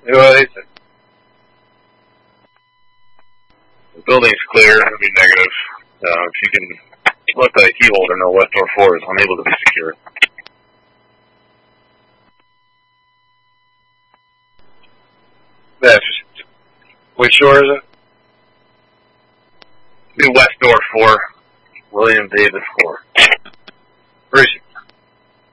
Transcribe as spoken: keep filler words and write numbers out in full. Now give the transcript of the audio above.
Well, they said the building's clear. It'll be negative. Uh, if you can let the key holder know West Door four is unable to be secured. That's which shore is it? Be West Door four, William David four. Where is he?